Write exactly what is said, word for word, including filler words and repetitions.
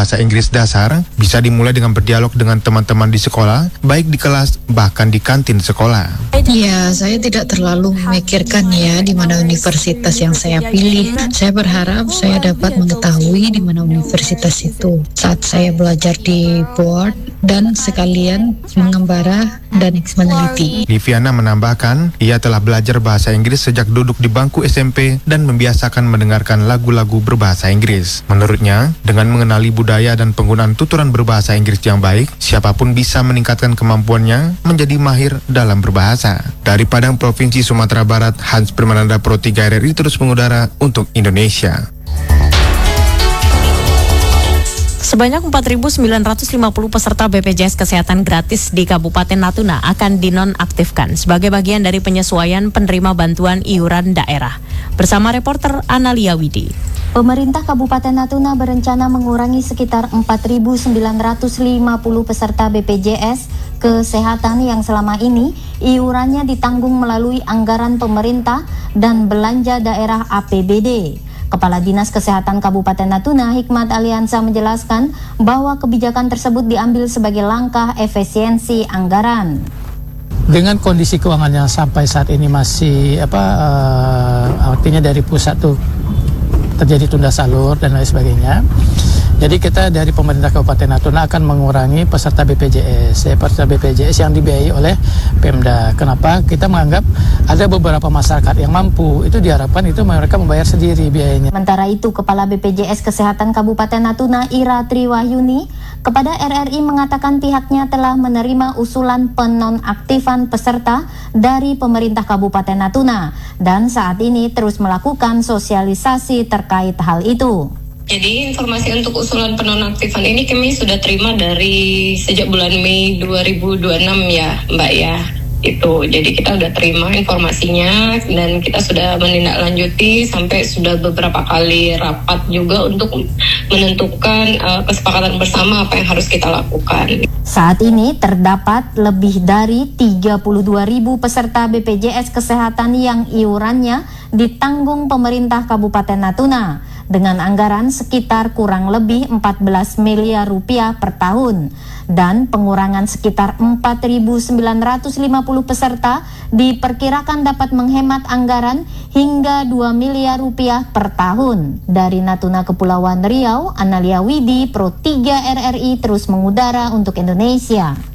bahasa Inggris dasar bisa dimulai dengan berdialog dengan teman-teman di sekolah, baik di kelas bahkan di kantin sekolah. Ya, saya tidak terlalu memikirkan ya di mana universitas yang saya pilih. Saya berharap saya dapat mengetahui di mana universitas itu saat saya belajar di board dan sekalian mengembara dan meneliti. Liviana menambahkan, ia telah belajar bahasa Inggris sejak duduk di bangku S M P dan membiasakan mendengarkan lagu-lagu berbahasa Inggris. Menurutnya, dengan mengenali budaya dan penggunaan tuturan berbahasa Inggris yang baik, siapapun bisa meningkatkan kemampuannya menjadi mahir dalam berbahasa. Dari Padang, Provinsi Sumatera Barat, Hans Permananda, Pro tiga R R I terus mengudara untuk Indonesia. Sebanyak empat ribu sembilan ratus lima puluh peserta B P J S Kesehatan gratis di Kabupaten Natuna akan dinonaktifkan sebagai bagian dari penyesuaian penerima bantuan iuran daerah. Bersama reporter Analia Widi. Pemerintah Kabupaten Natuna berencana mengurangi sekitar empat ribu sembilan ratus lima puluh peserta B P J S Kesehatan yang selama ini iurannya ditanggung melalui anggaran pemerintah dan belanja daerah A P B D. Kepala Dinas Kesehatan Kabupaten Natuna, Hikmat Aliansa, menjelaskan bahwa kebijakan tersebut diambil sebagai langkah efisiensi anggaran. Dengan kondisi keuangan yang sampai saat ini masih apa uh, artinya dari pusat tuh terjadi tunda salur dan lain sebagainya. Jadi kita dari pemerintah Kabupaten Natuna akan mengurangi peserta B P J S, ya, peserta B P J S yang dibiayai oleh Pemda. Kenapa? Kita menganggap ada beberapa masyarakat yang mampu, itu diharapkan itu mereka membayar sendiri biayanya. Sementara itu, Kepala B P J S Kesehatan Kabupaten Natuna, Ira Triwahyuni, kepada R R I mengatakan pihaknya telah menerima usulan penonaktifan peserta dari pemerintah Kabupaten Natuna dan saat ini terus melakukan sosialisasi terkait hal itu. Jadi informasi untuk usulan penonaktifan ini kami sudah terima dari sejak bulan Mei dua ribu dua puluh enam ya Mbak ya. Itu jadi kita sudah terima informasinya dan kita sudah menindaklanjuti sampai sudah beberapa kali rapat juga untuk menentukan uh, kesepakatan bersama apa yang harus kita lakukan. Saat ini terdapat lebih dari tiga puluh dua ribu peserta B P J S Kesehatan yang iurannya ditanggung pemerintah Kabupaten Natuna dengan anggaran sekitar kurang lebih empat belas miliar rupiah per tahun dan pengurangan sekitar empat ribu sembilan ratus lima puluh peserta diperkirakan dapat menghemat anggaran hingga dua miliar rupiah per tahun. Dari Natuna Kepulauan Riau, Analia Widi, Pro tiga R R I terus mengudara untuk Indonesia.